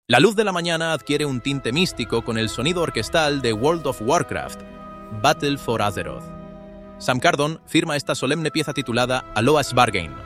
La luz de la mañana adquiere un tinte místico con el sonido orquestal de World of Warcraft, Battle for Azeroth. Sam Cardon firma esta solemne pieza titulada Aloha Svargain,